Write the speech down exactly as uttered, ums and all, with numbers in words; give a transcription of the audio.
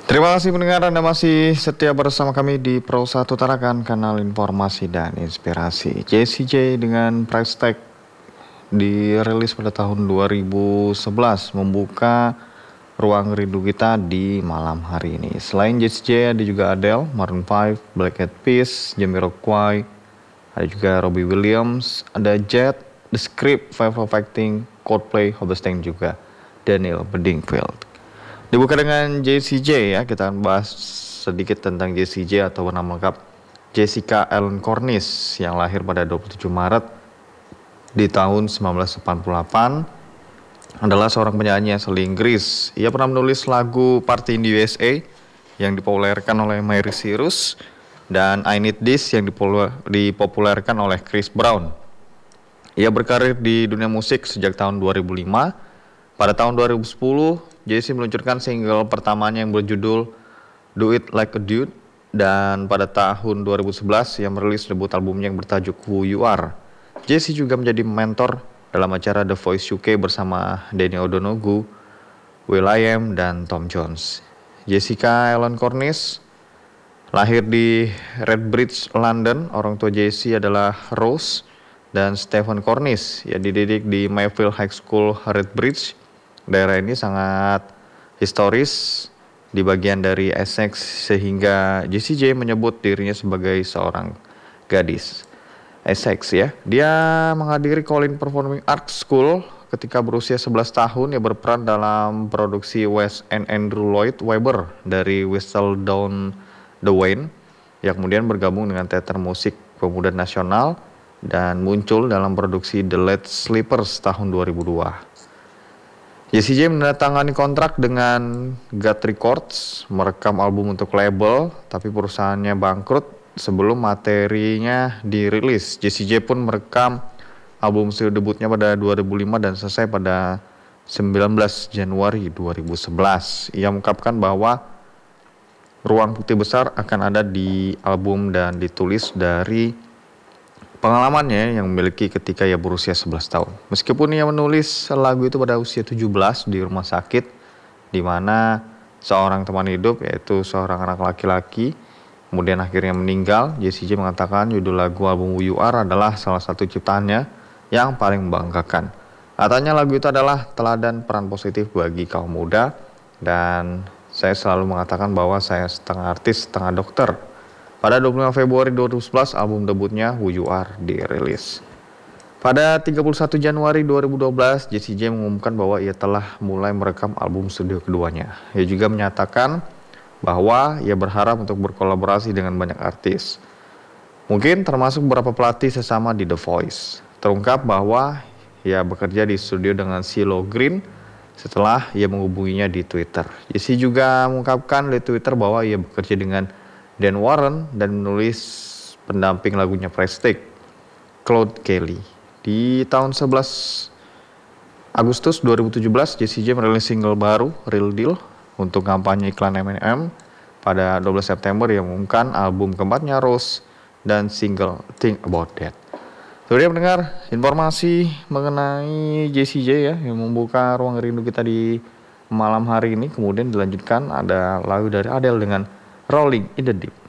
Terima kasih pendengar Anda masih setia bersama kami di Pro satu Tarakan, kanal informasi dan inspirasi. Jessie J dengan price tag dirilis pada tahun dua ribu sebelas membuka ruang rindu kita di malam hari ini. Selain Jessie J ada juga Adele, Maroon five, Black Eyed Peas, Jamiroquai, ada juga Robbie Williams, ada Jet, The Script, Five of Acting, Coldplay, Hobestang juga Daniel Bedingfield. Dibuka dengan Jessie J ya, kita akan bahas sedikit tentang Jessie J atau nama lengkap Jessica Ellen Cornish yang lahir pada dua puluh tujuh Maret di tahun sembilan belas delapan puluh delapan. Adalah seorang penyanyi asal Inggris. Ia pernah menulis lagu Party in the U S A yang dipopulerkan oleh Miley Cyrus dan I Need This yang dipopulerkan oleh Chris Brown. Ia berkarir di dunia musik sejak tahun dua ribu lima. Pada tahun dua ribu sepuluh, Jessie meluncurkan single pertamanya yang berjudul Do It Like a Dude, dan pada tahun dua ribu sebelas ia merilis debut albumnya yang bertajuk Who You Are. Jessie juga menjadi mentor dalam acara The Voice U K bersama Danny O'Donoghue, will.i.am, dan Tom Jones. Jessica Ellen Cornish lahir di Redbridge, London. Orang tua Jessie adalah Rose dan Stephen Cornish. Ia dididik di Mayfield High School, Redbridge. Daerah ini sangat historis di bagian dari Essex sehingga Jessie J menyebut dirinya sebagai seorang gadis Essex ya. Dia menghadiri Colin Performing Arts School ketika berusia sebelas tahun. Ia berperan dalam produksi Wes and Andrew Lloyd Webber dari Whistle Down the Wind yang kemudian bergabung dengan teater musik pemuda nasional dan muncul dalam produksi The Late Sleepers tahun dua ribu dua. Jessie J menandatangani kontrak dengan God Records, merekam album untuk label, tapi perusahaannya bangkrut sebelum materinya dirilis. Jessie J pun merekam album studio debutnya pada dua ribu lima dan selesai pada sembilan belas Januari dua ribu sebelas. Ia mengungkapkan bahwa ruang putih besar akan ada di album dan ditulis dari pengalamannya yang memiliki ketika ia berusia sebelas tahun. Meskipun ia menulis lagu itu pada usia tujuh belas di rumah sakit, di mana seorang teman hidup yaitu seorang anak laki-laki kemudian akhirnya meninggal, Jessie J mengatakan judul lagu album Who You Are adalah salah satu ciptaannya yang paling membanggakan. Katanya lagu itu adalah teladan peran positif bagi kaum muda, dan saya selalu mengatakan bahwa saya setengah artis, setengah dokter. Pada dua puluh lima Februari dua ribu sebelas, album debutnya Who You Are dirilis. Pada tiga puluh satu Januari dua ribu dua belas, Jessie J mengumumkan bahwa ia telah mulai merekam album studio keduanya. Ia juga menyatakan bahwa ia berharap untuk berkolaborasi dengan banyak artis, mungkin termasuk beberapa pelatih sesama di The Voice. Terungkap bahwa ia bekerja di studio dengan CeeLo Green setelah ia menghubunginya di Twitter. Jessie juga mengungkapkan di Twitter bahwa ia bekerja dengan Dan Warren dan menulis pendamping lagunya Prestige, Claude Kelly. Di tahun sebelas Agustus dua ribu tujuh belas, Jessie J merilis single baru, Real Deal, untuk kampanye iklan M and M. Pada dua belas September ia mengumumkan album keempatnya Rose dan single Think About That. Sudah mendengar informasi mengenai Jessie J ya, yang membuka ruang rindu kita di malam hari ini. Kemudian dilanjutkan ada lagu dari Adele dengan Rolling in the Deep.